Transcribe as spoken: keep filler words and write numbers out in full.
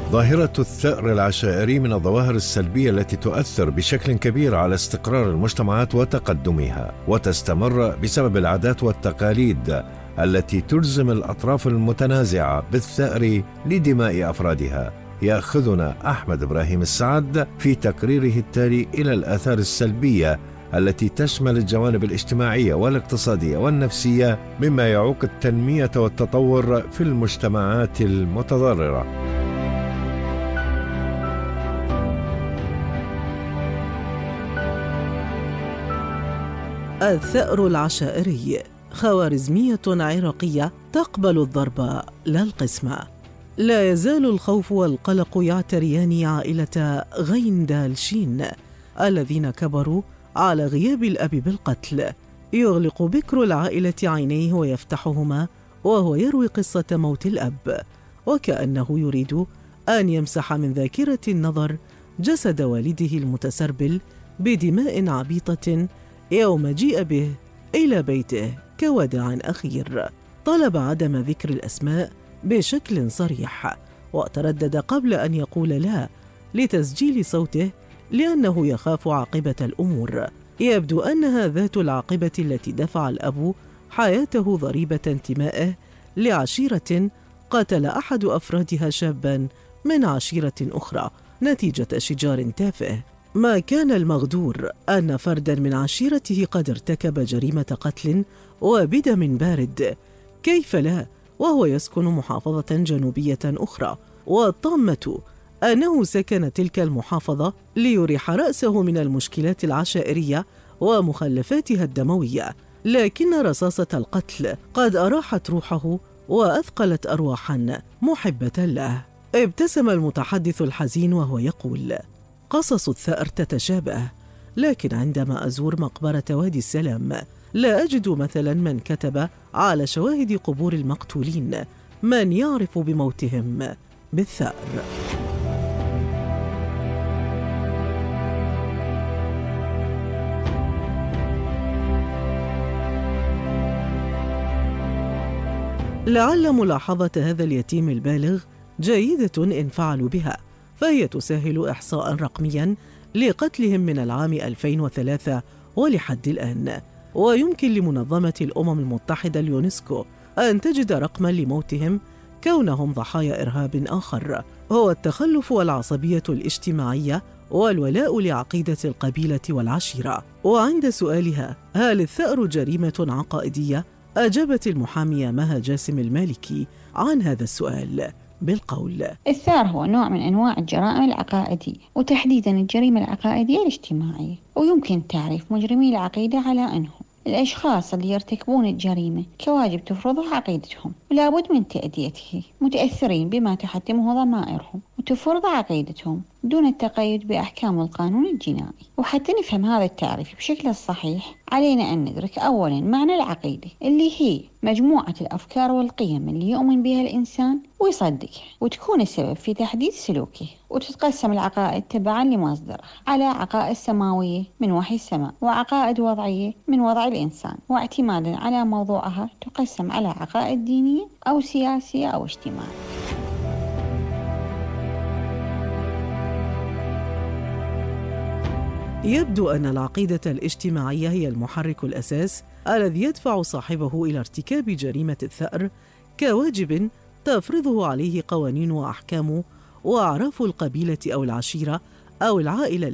ظاهرة الثأر العشائري من الظواهر السلبية التي تؤثر بشكل كبير على استقرار المجتمعات وتقدمها، وتستمر بسبب العادات والتقاليد التي تلزم الأطراف المتنازعة بالثأر لدماء أفرادها. يأخذنا أحمد إبراهيم السعد في تقريره التالي إلى الآثار السلبية التي تشمل الجوانب الاجتماعية والاقتصادية والنفسية مما يعوق التنمية والتطور في المجتمعات المتضررة. الثأر العشائري خوارزمية عراقية تقبل الضرب لا القسمة. لا يزال الخوف والقلق يعتريان عائلة غين دال شين الذين كبروا على غياب الأب بالقتل. يغلق بكر العائلة عينيه ويفتحهما وهو يروي قصة موت الأب، وكأنه يريد أن يمسح من ذاكرة النظر جسد والده المتسربل بدماء عبيطة يوم جيء به إلى بيته كوداع أخير. طلب عدم ذكر الأسماء بشكل صريح، وتردد قبل أن يقول لا لتسجيل صوته لأنه يخاف عاقبة الأمور. يبدو أنها ذات العاقبة التي دفع الأب حياته ضريبة انتمائه لعشيرة قتل أحد أفرادها شاباً من عشيرة أخرى نتيجة شجار تافه. ما كان المغدور أن فرداً من عشيرته قد ارتكب جريمة قتل وبدم بارد، كيف لا وهو يسكن محافظة جنوبية أخرى، والطامة أنه سكن تلك المحافظة ليريح رأسه من المشكلات العشائرية ومخلفاتها الدموية، لكن رصاصة القتل قد أراحت روحه وأثقلت أرواحا محبة له. ابتسم المتحدث الحزين وهو يقول: قصص الثأر تتشابه، لكن عندما أزور مقبرة وادي السلام لا أجد مثلا من كتب على شواهد قبور المقتولين من يعرف بموتهم بالثأر. لعل ملاحظة هذا اليتيم البالغ جيدة إن فعلوا بها، فهي تسهل إحصاء رقميا لقتلهم من العام ألفين وثلاثة ولحد الآن، ويمكن لمنظمة الأمم المتحدة اليونسكو أن تجد رقما لموتهم كونهم ضحايا إرهاب آخر هو التخلف والعصبية الاجتماعية والولاء لعقيدة القبيلة والعشيرة. وعند سؤالها هل الثأر جريمة عقائدية، أجابت المحامية مها جاسم المالكي عن هذا السؤال بالقول: الثأر هو نوع من أنواع الجرائم العقائدية، وتحديدا الجريمة العقائدية الاجتماعية، ويمكن تعريف مجرمي العقيدة على أنهم الأشخاص اللي يرتكبون الجريمة كواجب تفرضه عقيدتهم ولا بد من تأديته، متأثرين بما تحتمه ضمائرهم وتفرض عقيدتهم دون التقيد بأحكام القانون الجنائي. وحتى نفهم هذا التعريف بشكل صحيح علينا أن ندرك أولا معنى العقيدة، اللي هي مجموعة الأفكار والقيم اللي يؤمن بها الإنسان ويصدقها وتكون السبب في تحديد سلوكه. وتتقسم العقائد تبعا لمصدرها على عقائد سماوية من وحي السماء، وعقائد وضعية من وضع الإنسان، واعتمادا على موضوعها تقسم على عقائد دينية أو سياسية أو اجتماعية. يبدو أن العقيدة الاجتماعية هي المحرك الأساس الذي يدفع صاحبه إلى ارتكاب جريمة الثأر كواجب تفرضه عليه قوانين وأحكام وأعراف القبيلة أو العشيرة أو العائلة